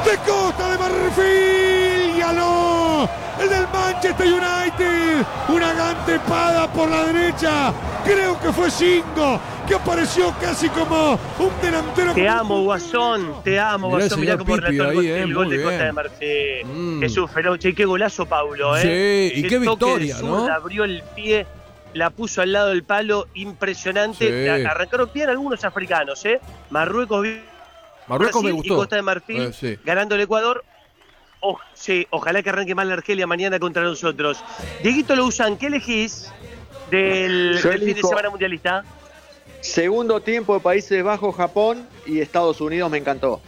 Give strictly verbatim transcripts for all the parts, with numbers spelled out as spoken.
de Costa de Marfil, y ganó el del Manchester United, una gran trepada por la derecha, creo que fue Shingo, que apareció casi como un delantero. Te amo, Guasón, te amo, Mirá Guasón, mirá cómo relató el, ahí, gol, eh, el gol de bien. Costa de Marfil. Mm. Es un fenómeno, y qué golazo, Paulo, ¿eh? Sí, y qué toque victoria, de ¿no? zurda, abrió el pie, la puso al lado del palo, impresionante. Sí. Arrancaron bien algunos africanos, ¿eh? Marruecos, Marruecos Brasil me gustó. y Costa de Marfil, Eh, sí. ganando el Ecuador. Oh, sí, ojalá que arranque mal la Argelia mañana contra nosotros. Dieguito Louzán, ¿qué elegís del, Yo del fin de elijo- semana mundialista? Segundo tiempo de Países Bajos, Japón y Estados Unidos me encantó.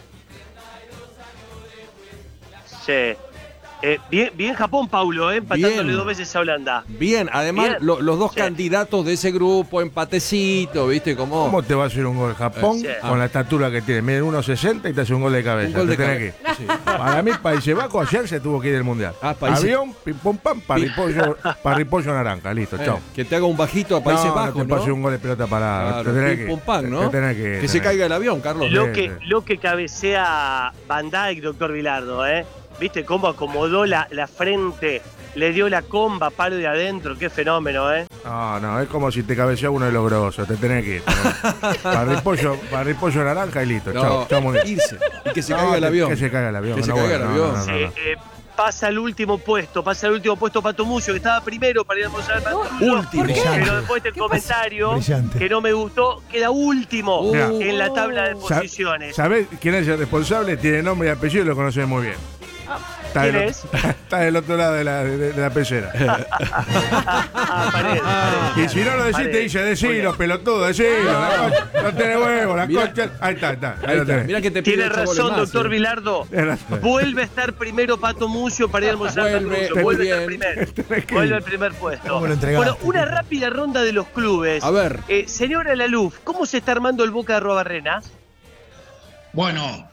Sí. Eh, bien, bien Japón, Paulo, ¿eh? empatándole Bien. dos veces a Holanda. Bien, además Bien. lo- los dos Sí. candidatos de ese grupo, empatecito, ¿viste? Como ¿Cómo te va a hacer un gol Japón Sí. con la estatura que tiene? Mide uno sesenta y te hace un gol de cabeza. un gol de Te tenés cabeza. que ir. Sí. Para mí, Países Bajos ayer se tuvo que ir del Mundial. Ah, Países- Avión, pim pum pam, parripollo, parripollo naranja, listo, Eh, chao. que te haga un bajito a Países no, Bajos, no te ¿no? pase un gol de pelota parada. Claro, te tenés pim, que, pum, pam, te- ¿no? te tenés que, Que se tenés caiga el avión, Carlos. Lo Sí, que, sí. lo que cabecea Van Dijk, doctor Vilardo, ¿eh? ¿Viste cómo acomodó la, la frente? Le dio la comba, palo de adentro, qué fenómeno, ¿eh? No, no, es como si te cabeceaba uno de los grosos, te tenés que ir. Parripollo, parripollo naranja y listo, No, chao, chao, muy bien. irse y que se No, caiga el que- avión. Que se caiga el avión. Que se no, caiga bueno, el no, avión. no, no, no. Eh, eh, pasa al último puesto, pasa al último puesto Pato Mucio, que estaba primero para ir a almorzar al Patrullo. Último. Pero después de este comentario Brillante. que no me gustó, queda último Uh, en la tabla de Sa- posiciones. ¿Sabés quién es el responsable? Tiene nombre y apellido y lo conoces muy bien. Está ¿Quién del, es? Está del otro lado de la, de, de la pecera. Ah, Paredes, Paredes. Y si no lo decís, te Paredes. dice, Muy decilo, bien. pelotudo, decilo. la concha, no tenés huevo, la Mirá. concha. Ahí está, ahí está. Ahí, Ahí lo está. tenés. Mira que te pide Tiene ocho goles razón, más, doctor eh. Vilardo. Tenés razón. Vuelve a estar primero Pato Mucio para ir a almorzar al Vuelve, Patrullo. muy Vuelve a estar bien. primero. Tenés que Vuelve ir. al primer puesto. ¿Cómo lo entregaste? Bueno, una rápida ronda de los clubes. A ver. Eh, señora Laluf, ¿cómo se está armando el Boca de Arrobarrena? Bueno,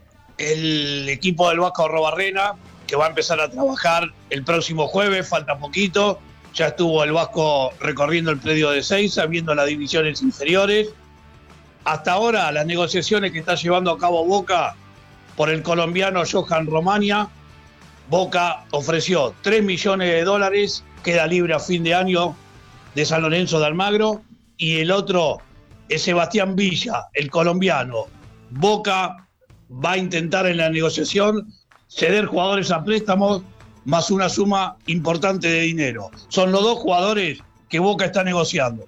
el equipo del Vasco Arrobarrena, que va a empezar a trabajar el próximo jueves, falta poquito. Ya estuvo el Vasco recorriendo el predio de Seiza, viendo las divisiones inferiores. Hasta ahora, las negociaciones que está llevando a cabo Boca por el colombiano Johan Romania, Boca ofreció tres millones de dólares, queda libre a fin de año de San Lorenzo de Almagro, y el otro es Sebastián Villa, el colombiano. Boca va a intentar en la negociación ceder jugadores a préstamos más una suma importante de dinero. Son los dos jugadores que Boca está negociando.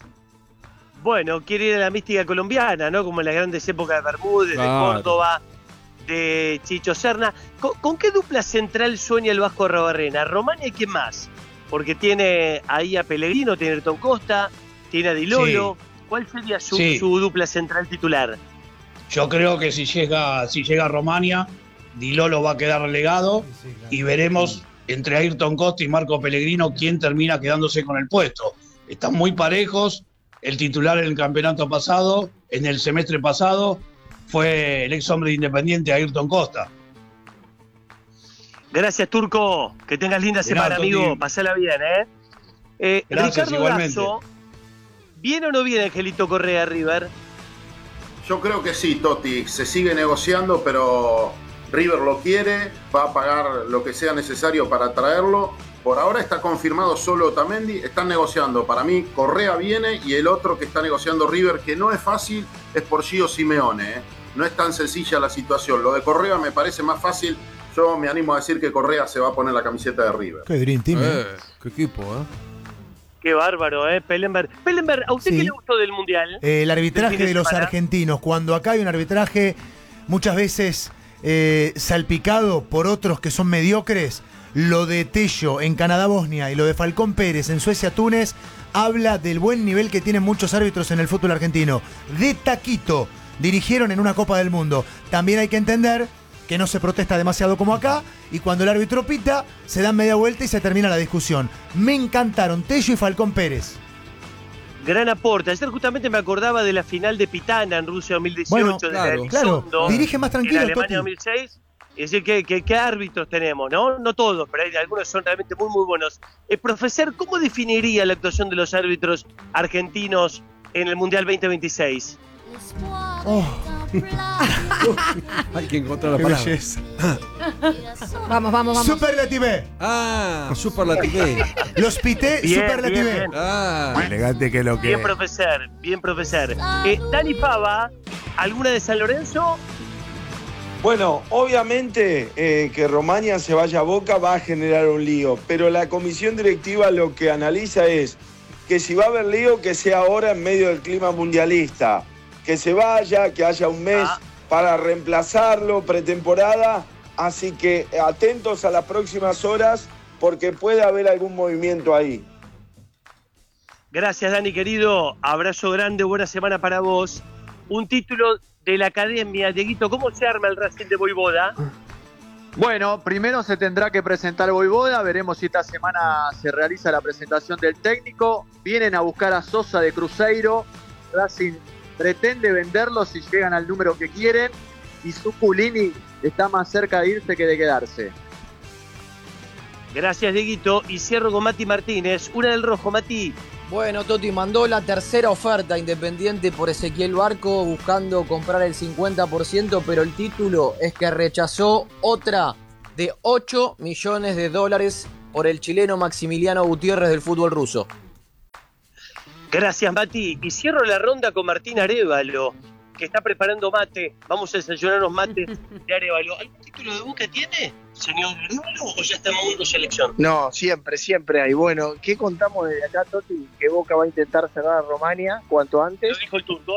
Bueno, quiere ir a la mística colombiana, ¿no? Como en las grandes épocas de Bermúdez, Claro. de Córdoba, de Chicho Serna. ¿Con, con qué dupla central sueña el Vasco Arrobarrena? ¿Romania y quién más? Porque tiene ahí a Pellegrino, tiene a Ayrton Costa, tiene a Di Lolo. ¿Cuál sería su, Sí. su dupla central titular? Yo creo que si llega, si llega a Romania, Di Lolo va a quedar relegado y veremos entre Ayrton Costa y Marco Pellegrino quién termina quedándose con el puesto. Están muy parejos. El titular en el campeonato pasado, en el semestre pasado, fue el ex hombre de Independiente, Ayrton Costa. Gracias, Turco. Que tengas linda De semana, nada, amigo. Toti. Pasala bien, ¿eh? eh Gracias, Ricardo igualmente. Dazo, ¿viene o no viene Angelito Correa River? Yo creo que sí, Totti. Se sigue negociando, pero River lo quiere, va a pagar lo que sea necesario para traerlo. Por ahora está confirmado solo Otamendi, están negociando. Para mí, Correa viene y el otro que está negociando River, que no es fácil, es por Gio Simeone. ¿eh? No es tan sencilla la situación. Lo de Correa me parece más fácil. Yo me animo a decir que Correa se va a poner la camiseta de River. Qué Dream Team. ¿eh? Eh, qué equipo, ¿eh? Qué bárbaro, ¿eh? Pellenberg. Pellenberg, ¿a usted Sí. qué le gustó del Mundial? Eh, el Del arbitraje fin de los semana. argentinos. Cuando acá hay un arbitraje muchas veces eh, salpicado por otros que son mediocres, lo de Tello en Canadá-Bosnia y lo de Falcón Pérez en Suecia-Túnez habla del buen nivel que tienen muchos árbitros en el fútbol argentino. De taquito dirigieron en una Copa del Mundo. También hay que entender que no se protesta demasiado como acá, y cuando el árbitro pita, se dan media vuelta y se termina la discusión. Me encantaron Tello y Falcón Pérez. Gran aporte. Ayer justamente me acordaba de la final de Pitana en Rusia dos mil dieciocho, Bueno, de claro, la Claro, Elizondo, dirige más en tranquilo, Alemania Totti. dos mil seis. Es decir, que, que, ¿qué árbitros tenemos? ¿no? No todos, pero hay algunos son realmente muy, muy buenos. Eh, profesor, ¿cómo definiría la actuación de los árbitros argentinos en el Mundial veinte veintiséis? Oh, Hay que encontrar la Qué palabra. belleza. Vamos, vamos, vamos. Superlativé. Ah, superlativé. Los pité, Bien, superlativé. bien, bien. Ah, Elegante que lo que. Bien, profesor, bien, profesor. Eh, Dani Pava, ¿alguna de San Lorenzo? Bueno, obviamente eh, que Romaña se vaya a Boca va a generar un lío, pero la comisión directiva lo que analiza es que si va a haber lío, que sea ahora en medio del clima mundialista, que se vaya, que haya un mes Ah. para reemplazarlo, pretemporada, así que atentos a las próximas horas porque puede haber algún movimiento ahí. Gracias, Dani, querido. Abrazo grande, buena semana para vos. Un título de la academia. Dieguito, ¿cómo se arma el Racing de Voivoda? Bueno, primero se tendrá que presentar Voivoda, veremos si esta semana se realiza la presentación del técnico. Vienen a buscar a Sosa de Cruzeiro, Racing pretende venderlo si llegan al número que quieren y Zuculini está más cerca de irse que de quedarse. Gracias, Dieguito. Y cierro con Mati Martínez. Una del rojo, Mati. Bueno, Toti mandó la tercera oferta Independiente por Ezequiel Barco buscando comprar el cincuenta por ciento, pero el título es que rechazó otra de ocho millones de dólares por el chileno Maximiliano Gutiérrez del fútbol ruso. Gracias, Mati. Y cierro la ronda con Martín Arévalo, que está preparando mate. Vamos a desayunar unos mates de Arévalo. ¿Algún título de Boca tiene, señor Arévalo, o ya estamos en selección? No, siempre, siempre hay. Bueno, ¿qué contamos desde acá, Toti? Que Boca va a intentar cerrar a Romania cuanto antes. Lo dijo el turco.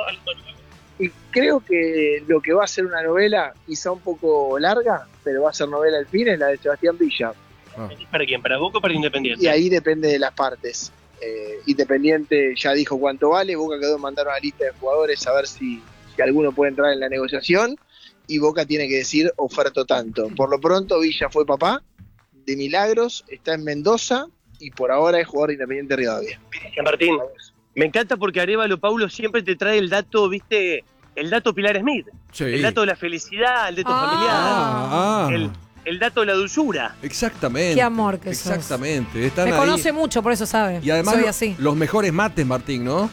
Y creo que lo que va a ser una novela, quizá un poco larga, pero va a ser novela al fin, es la de Sebastián Villa. ah. ¿Para quién? ¿Para Boca o para Independiente? Y ahí depende de las partes. Eh, Independiente ya dijo cuánto vale, Boca quedó en mandar una lista de jugadores a ver si, si alguno puede entrar en la negociación, y Boca tiene que decir oferto tanto. Por lo pronto Villa fue papá de milagros, está en Mendoza y por ahora es jugador de Independiente Rivadavia. Gracias, Martín. Me encanta porque Arévalo, Paulo, siempre te trae el dato, ¿viste? El dato Pilar Smith. Sí. El dato de la felicidad, el dato Ah. familiar. Ah, ah. El, el dato de la dulzura. Exactamente. Qué amor que sos. Exactamente. Están Me ahí. conoce mucho, por eso sabe. Y además Soy lo- así. los mejores mates, Martín, ¿no?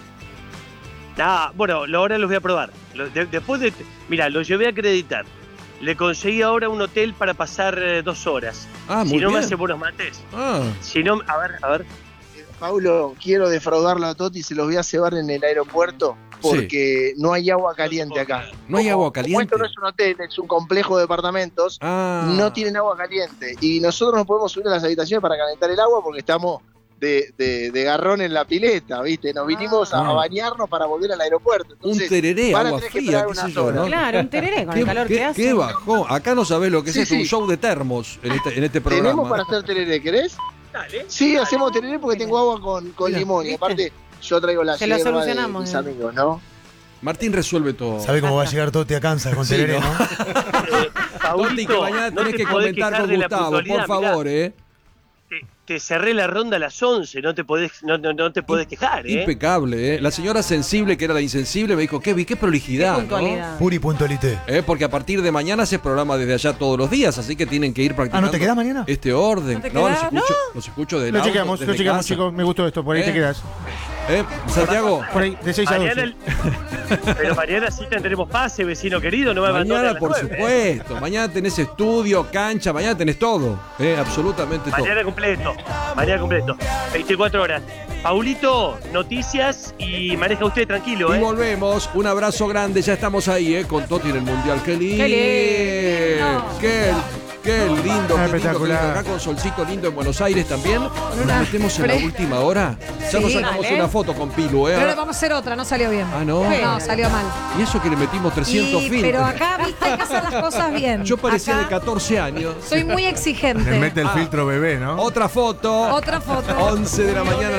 Ah, bueno, lo- ahora los voy a probar. Lo- de- después de. Mira, lo llevé a acreditar. Le conseguí ahora un hotel para pasar eh, dos horas. Ah, si muy no me bien. hace buenos mates. Ah, Si no, a ver, a ver. Paulo, quiero defraudarlo a Toti, se los voy a cebar en el aeropuerto porque no hay agua caliente acá. no hay Como- agua Como caliente. esto no es un hotel, es un complejo de departamentos, Ah. no tienen agua caliente. Y nosotros no podemos subir a las habitaciones para calentar el agua porque estamos de, de, de garrón en la pileta, ¿viste? Nos vinimos a, Ah. a bañarnos para volver al aeropuerto. Entonces, Un tereré, van a agua tener que fría, esperar qué unas sé yo, horas. ¿no? Claro, un tereré con ¿Qué, el calor qué- que hace. qué bajó? Acá no sabés lo que es Sí, esto, un sí. show de termos en este, en este programa. ¿Tenemos para hacer tereré, querés? Dale. Sí, dale. hacemos tereré porque tengo agua con, con Mira, limón. Y ¿viste? aparte, yo traigo la Se lo yerba de solucionamos, mis eh. amigos, ¿no? Martín resuelve todo. ¿Sabe cómo va a llegar Totti a Kansas con Sí, tereré, ¿no? no? Eh, Paulito, Toti, que mañana no tenés te que podés comentar quejar con de la Gustavo, puntualidad, por mirá. favor, ¿eh? Te, te cerré la ronda a las once, no te podés, no, no, no te podés quejar, ¿eh? Impecable, ¿eh? La señora sensible, que era la insensible, me dijo, qué, qué prolijidad, Qué ¿no? puntualidad. Puri puntualité. Eh, porque a partir de mañana se programa desde allá todos los días, así que tienen que ir practicando. Ah, ¿no te quedás mañana? Este orden. ¿No te No, los quedás? escucho, los escucho de Lo chequeamos, lo chequeamos, chicos. Me gustó esto. Por ahí ¿Eh? te quedas. ¿Eh? Santiago, Por ahí, de seis a Mañana doce. el- Pero mañana sí tendremos pase, vecino querido, no me abandones a mañana las por nueve, ¿eh? supuesto. Mañana tenés estudio, cancha, mañana tenés todo. Eh, absolutamente todo. Mañana completo, mañana completo, veinticuatro horas. Paulito, noticias y maneja usted tranquilo, Y ¿eh? volvemos, un abrazo grande, ya estamos ahí, ¿eh? Con Toti en el Mundial. ¡Qué lindo! Qué lindo. ¡Qué, qué lindo! ¡Qué lindo! Espectacular. Qué lindo. Acá con solcito lindo en Buenos Aires también. Nos una metemos en la fre- última hora. Ya Sí, nos sacamos dale. una foto con Pilu, ¿eh? Pero ahora vamos a hacer otra, no salió bien. Ah, ¿no? No, salió mal. Y eso que le metimos trescientos Y- filtros. pero acá, viste, hay que hacer las cosas bien. Yo parecía Acá de catorce años. soy muy exigente. Le mete el filtro bebé, ¿no? Otra foto. Otra foto. once de la mañana.